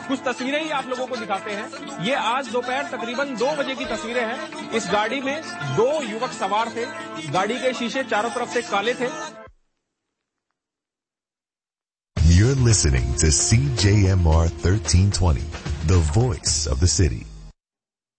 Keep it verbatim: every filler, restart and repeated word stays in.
कुछ तस्वीरें ही आप लोगों को दिखाते हैं। ये आज दोपहर तकरीबन दो बजे की तस्वीरें हैं। इस गाड़ी में दो युवक सवार थे। गाड़ी के शीशे चारों तरफ से काले थे। You're listening to C J M R thirteen twenty, the voice of the city.